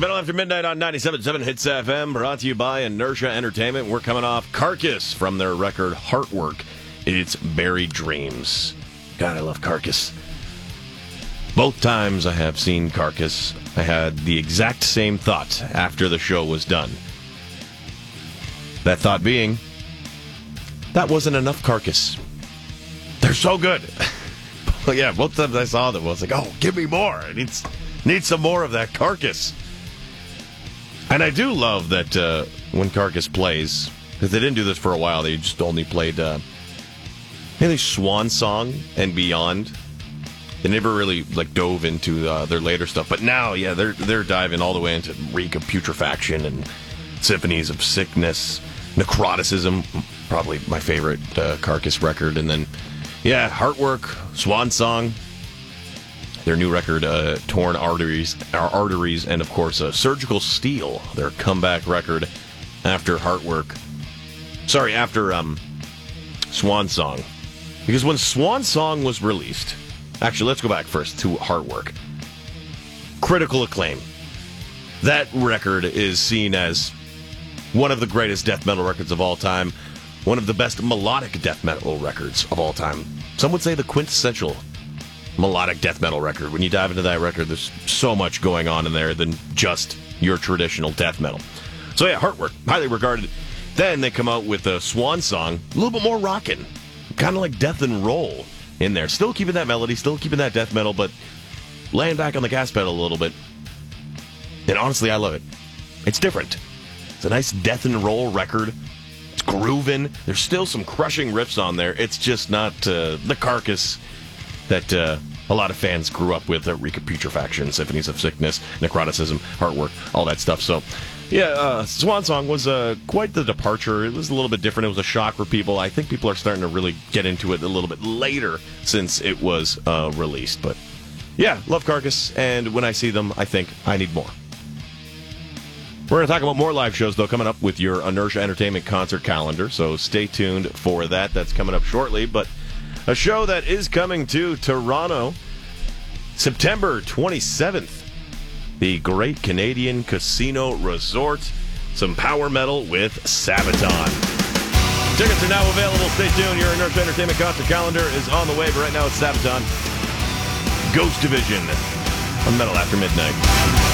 Metal After Midnight on 97.7 Hits FM, brought to you by Inertia Entertainment. We're coming off Carcass from their record Heartwork. It's Buried Dreams. God, I love Carcass. Both times I have seen Carcass, I had the exact same thought after the show was done. That thought being, that wasn't enough Carcass. They're so good. But yeah, both times I saw them, I was like, oh, give me more. I need some more of that Carcass. And I do love that when Carcass plays, because they didn't do this for a while, they just only played maybe Swan Song and Beyond. They never really dove into their later stuff, but now, yeah, they're diving all the way into Reek of Putrefaction and Symphonies of Sickness, Necroticism, probably my favorite Carcass record, and then, yeah, Heartwork, Swan Song, their new record, Torn Arteries, and of course, Surgical Steel, their comeback record after Heartwork. Sorry, after Swan Song. Because when Swan Song was released, actually, let's go back first to Heartwork. Critical acclaim. That record is seen as one of the greatest death metal records of all time, one of the best melodic death metal records of all time. Some would say the quintessential melodic death metal record. When you dive into that record, there's so much going on in there than just your traditional death metal. So yeah, Heartwork, highly regarded. Then they come out with a Swan Song, a little bit more rockin', kind of like Death and Roll in there. Still keeping that melody, still keeping that death metal, but laying back on the gas pedal a little bit. And honestly, I love it. It's different. It's a nice Death and Roll record. It's grooving. There's still some crushing riffs on there. It's just not the Carcass that a lot of fans grew up with, Reek of Putrefaction, Symphonies of Sickness, Necroticism, Heartwork, all that stuff. So, yeah, Swan Song was quite the departure. It was a little bit different. It was a shock for people. I think people are starting to really get into it a little bit later since it was released. But, yeah, love Carcass, and when I see them, I think I need more. We're going to talk about more live shows, though, coming up with your Inertia Entertainment concert calendar, so stay tuned for that. That's coming up shortly, but a show that is coming to Toronto, September 27th, the Great Canadian Casino Resort, some power metal with Sabaton. Tickets are now available. Stay tuned. Your Inertia Entertainment concert calendar is on the way, but right now it's Sabaton. Ghost Division on Metal After Midnight.